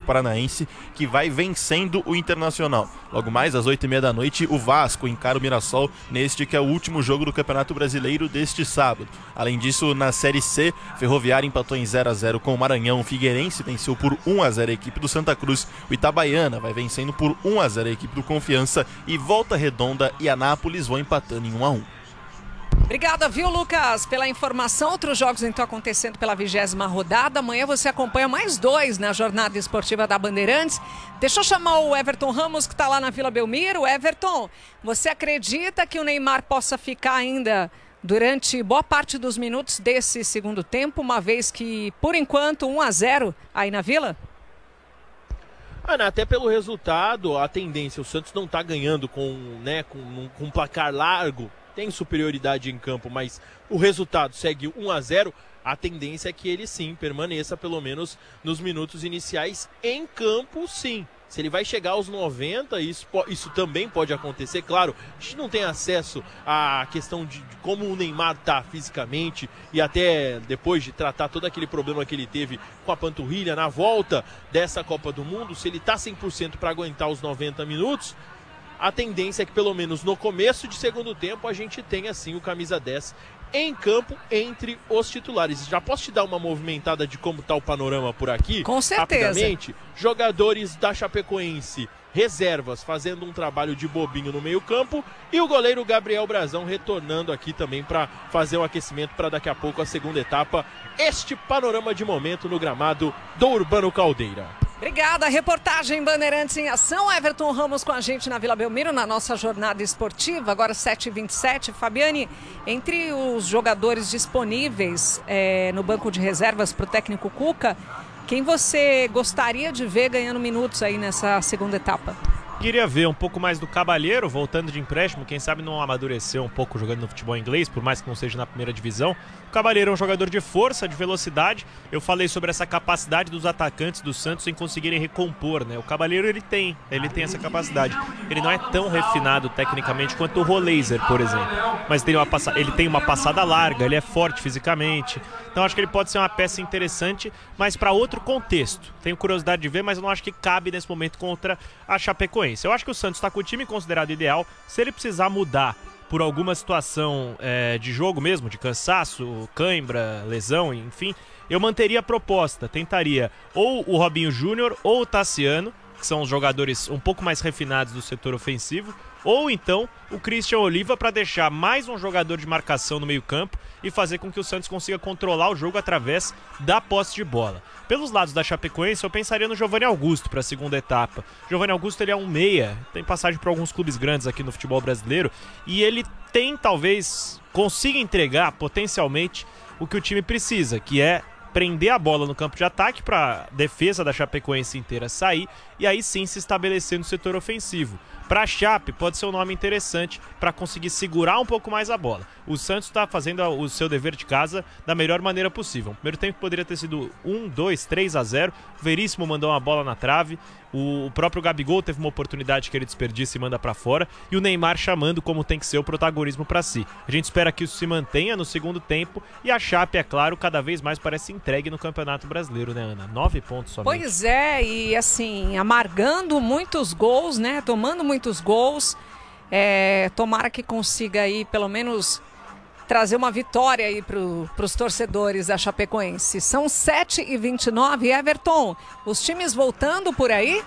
Paranaense, que vai vencendo o Internacional. Logo mais, às 8h30 da noite, o Vasco encara o Mirassol neste que é o último jogo do Campeonato Brasileiro deste sábado. Além disso, na Série C, Ferroviária empatou em 0x0 com o Maranhão, o Figueirense venceu por 1x0 a equipe do Santa Cruz, o Itabaiana vai vencendo por 1x0 a equipe do Confiança e Volta Redonda e Anápolis vão empatando em 1x1. Obrigada, viu, Lucas, pela informação. Outros jogos então acontecendo pela 20ª rodada. Amanhã você acompanha mais 2 na jornada esportiva da Bandeirantes. Deixa eu chamar o Everton Ramos, que está lá na Vila Belmiro. Everton, você acredita que o Neymar possa ficar ainda durante boa parte dos minutos desse segundo tempo, uma vez que, por enquanto, 1x0 aí na Vila? Ana, até pelo resultado, a tendência, o Santos não está ganhando com um placar largo, tem superioridade em campo, mas o resultado segue 1x0, a tendência é que ele sim permaneça pelo menos nos minutos iniciais em campo, sim. Se ele vai chegar aos 90, isso também pode acontecer. Claro, a gente não tem acesso à questão de como o Neymar está fisicamente e até depois de tratar todo aquele problema que ele teve com a panturrilha na volta dessa Copa do Mundo, se ele está 100% para aguentar os 90 minutos, a tendência é que pelo menos no começo de segundo tempo a gente tenha assim o camisa 10 em campo entre os titulares. Já posso te dar uma movimentada de como está o panorama por aqui? Com certeza. Rapidamente, jogadores da Chapecoense, reservas, fazendo um trabalho de bobinho no meio campo e o goleiro Gabriel Brazão retornando aqui também para fazer um aquecimento para daqui a pouco a segunda etapa. Este panorama de momento no gramado do Urbano Caldeira. Obrigada, reportagem Bandeirantes em Ação, Everton Ramos com a gente na Vila Belmiro, na nossa jornada esportiva, agora 7h27. Fabiane, entre os jogadores disponíveis no banco de reservas para o técnico Cuca, quem você gostaria de ver ganhando minutos aí nessa segunda etapa? Queria ver um pouco mais do Cabalheiro, voltando de empréstimo, quem sabe não amadureceu um pouco jogando no futebol inglês, por mais que não seja na primeira divisão. O Cabalheiro é um jogador de força, de velocidade. Eu falei sobre essa capacidade dos atacantes do Santos em conseguirem recompor, né? O Cabalheiro ele tem essa capacidade. Ele não é tão refinado tecnicamente quanto o Roleiser, por exemplo. Mas ele tem uma passada larga, ele é forte fisicamente. Então acho que ele pode ser uma peça interessante, mas para outro contexto. Tenho curiosidade de ver, mas eu não acho que cabe nesse momento contra a Chapecoense. Eu acho que o Santos está com o time considerado ideal. Se ele precisar mudar por alguma situação de jogo mesmo, de cansaço, cãibra, lesão, enfim, eu manteria a proposta. Tentaria ou o Robinho Júnior ou o Tassiano, que são os jogadores um pouco mais refinados do setor ofensivo, ou então o Christian Oliva para deixar mais um jogador de marcação no meio-campo e fazer com que o Santos consiga controlar o jogo através da posse de bola. Pelos lados da Chapecoense, eu pensaria no Giovanni Augusto para a segunda etapa. Giovanni Augusto ele é um meia, tem passagem por alguns clubes grandes aqui no futebol brasileiro e ele talvez consiga entregar potencialmente o que o time precisa, que é prender a bola no campo de ataque para a defesa da Chapecoense inteira sair e aí sim se estabelecer no setor ofensivo. Para a Chape pode ser um nome interessante para conseguir segurar um pouco mais a bola. O Santos está fazendo o seu dever de casa da melhor maneira possível. O primeiro tempo poderia ter sido 1-2, 3-0. O Veríssimo mandou uma bola na trave. O próprio Gabigol teve uma oportunidade que ele desperdiça e manda para fora. E o Neymar chamando como tem que ser o protagonismo para si. A gente espera que isso se mantenha no segundo tempo. E a Chape, é claro, cada vez mais parece entregue no Campeonato Brasileiro, né, Ana? 9 pontos somente. Pois é, e assim, amargando muitos gols, né? Tomando muitos gols. Tomara que consiga aí, pelo menos, trazer uma vitória aí para os torcedores da Chapecoense. São 7h29, Everton, os times voltando por aí?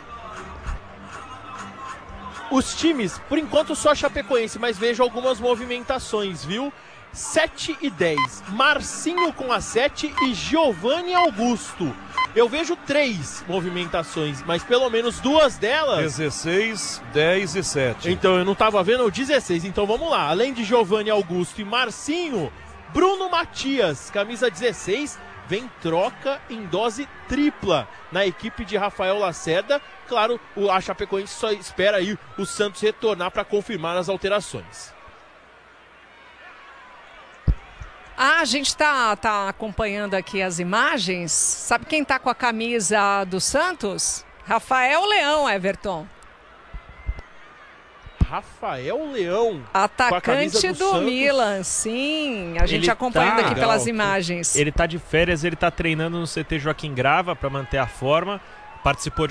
Os times, por enquanto só a Chapecoense, mas vejo algumas movimentações, viu? 7h10, Marcinho com a 7 e Giovanni Augusto. Eu vejo 3 movimentações, mas pelo menos 2 delas... 16, 10 e 7. Então, eu não estava vendo o 16, então vamos lá. Além de Giovanni Augusto e Marcinho, Bruno Matias, camisa 16, vem troca em dose tripla na equipe de Rafael Lacerda. Claro, a Chapecoense só espera aí o Santos retornar para confirmar as alterações. A gente está acompanhando aqui as imagens. Sabe quem está com a camisa do Santos? Rafael Leão, Everton. Rafael Leão, atacante do Milan, sim. A gente acompanhando aqui pelas imagens. Ele está de férias, ele está treinando no CT Joaquim Grava para manter a forma. Participou